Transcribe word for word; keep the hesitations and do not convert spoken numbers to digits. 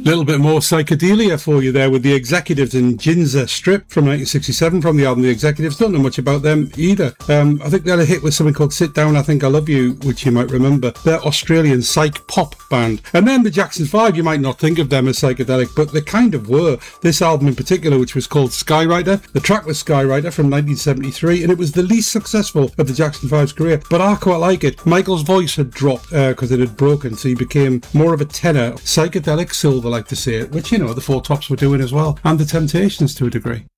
Little bit more psychedelia for you there with the Executives and Ginza Strip from nineteen sixty-seven from the album The Executives. Don't know much about them either. Um, I think they had a hit with something called Sit Down, I Think I Love You, which you might remember. They're Australian psych pop band. And then the Jackson five, you might not think of them as psychedelic, but they kind of were. This album in particular, which was called Skywriter. The track was Skywriter from nineteen seventy-three, and it was the least successful of the Jackson five's career. But I quite like it. Michael's voice had dropped because uh, it had broken, so he became more of a tenor. Psychedelic soul, they like to say it, which, you know, the Four Tops were doing as well, and the Temptations to a degree.